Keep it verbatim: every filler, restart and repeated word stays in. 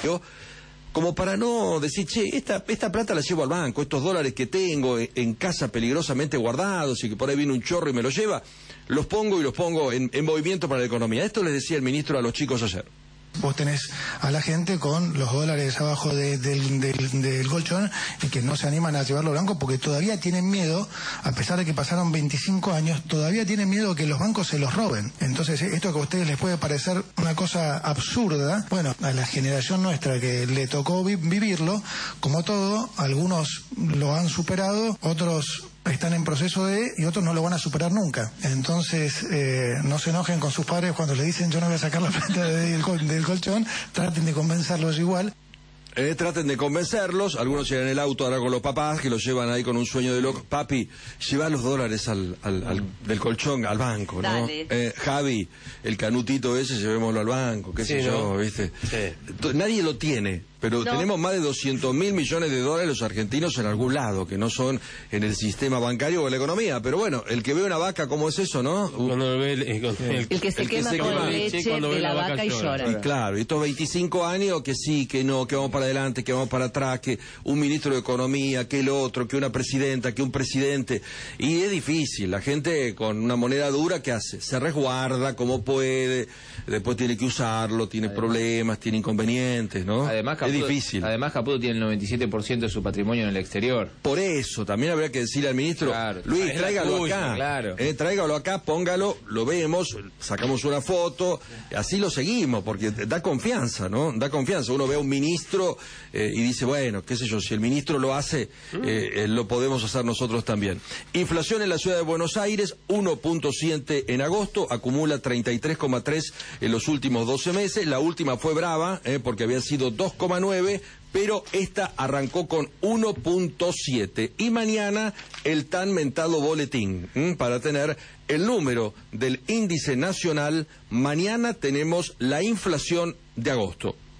como para no decir, che, esta, esta plata la llevo al banco, estos dólares que tengo en, en casa peligrosamente guardados y que por ahí viene un chorro y me lo lleva, los pongo y los pongo en, en movimiento para la economía. Esto les decía el ministro a los chicos ayer. Vos tenés a la gente con los dólares abajo de, del, del, del colchón y que no se animan a llevarlo al banco porque todavía tienen miedo, a pesar de que pasaron veinticinco años, todavía tienen miedo que los bancos se los roben. Entonces, esto que a ustedes les puede parecer una cosa absurda, bueno, a la generación nuestra que le tocó vi vivirlo, como todo, algunos lo han superado, otros están en proceso de, y otros no lo van a superar nunca. Entonces, eh, no se enojen con sus padres cuando le dicen yo no voy a sacar la plata del, col del colchón, traten de convencerlos igual. Eh, traten de convencerlos, algunos llegan en el auto ahora con los papás que los llevan ahí con un sueño de loco. Papi, lleva los dólares al, al, al, del colchón al banco, ¿no? Eh, Javi, el canutito ese, llevémoslo al banco, qué sí, sé yo, ¿no? ¿Viste? Sí. Nadie lo tiene, pero no. Tenemos más de doscientos mil millones de dólares los argentinos en algún lado, que no son en el sistema bancario o en la economía. Pero bueno, el que ve una vaca, ¿cómo es eso, no? Cuando ve el, el, el, el que se el quema que se con quema leche de la, la vaca, vaca y llora. Y claro, y estos veinticinco años que sí, que no, que vamos para adelante, que vamos para atrás, que un ministro de Economía, que el otro, que una presidenta, que un presidente. Y es difícil, la gente con una moneda dura, ¿qué hace? Se resguarda como puede, después tiene que usarlo, tiene además, problemas, tiene inconvenientes, ¿no? Además, Caputo, es difícil. Además, Caputo tiene el noventa y siete por ciento de su patrimonio en el exterior. Por eso, también habría que decirle al ministro, claro, Luis, tráigalo tuya, acá, claro. eh, tráigalo acá, póngalo, lo vemos, sacamos una foto, así lo seguimos, porque da confianza, ¿no? Da confianza. Uno ve a un ministro eh, y dice, bueno, qué sé yo, si el ministro lo hace, eh, eh, lo podemos hacer nosotros también. Inflación en la ciudad de Buenos Aires, uno punto siete en agosto, acumula treinta y tres coma tres en los últimos doce meses, la última fue brava, eh, porque había sido dos coma nueve, pero esta arrancó con uno punto siete. Y mañana el tan mentado boletín, ¿m? para tener el número del índice nacional. Mañana tenemos la inflación de agosto.